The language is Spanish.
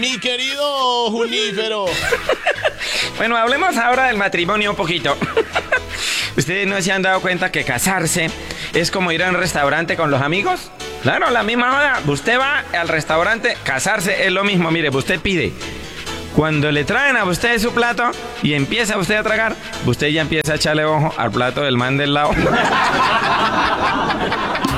Mi querido Junífero. Bueno, hablemos ahora del matrimonio un poquito. ¿Ustedes no se han dado cuenta que casarse es como ir a un restaurante con los amigos? Claro, la misma hora. Usted va al restaurante, casarse es lo mismo. Mire, usted pide. Cuando le traen a usted su plato y empieza usted a tragar, usted ya empieza a echarle ojo al plato del man del lado.